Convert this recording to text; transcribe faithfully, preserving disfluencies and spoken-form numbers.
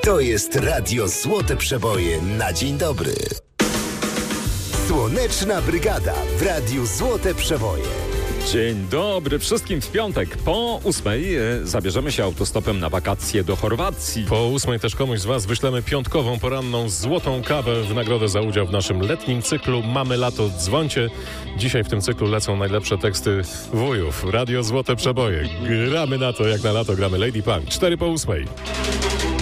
To jest Radio Złote Przeboje na dzień dobry. Słoneczna Brygada w Radiu Złote Przeboje. Dzień dobry wszystkim. W piątek po ósmej e, zabierzemy się autostopem na wakacje do Chorwacji. Po ósmej też komuś z Was wyślemy piątkową, poranną, złotą kawę w nagrodę za udział w naszym letnim cyklu Mamy Lato, dzwońcie. Dzisiaj w tym cyklu lecą najlepsze teksty wujów. Radio Złote Przeboje. Gramy na to jak na lato, gramy Lady Punk. Cztery po ósmej.